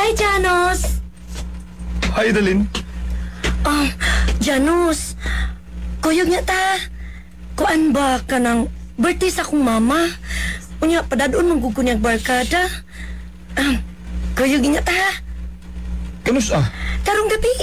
Hi, Janos! Hi, Dalin. Janos, kuyog niya ta. Kuan ba ka ng birthday sa akong mama? Unya, padadoon mong gugunyag barkada. Kuyog niya ta. Kanus ah? Karong gabi.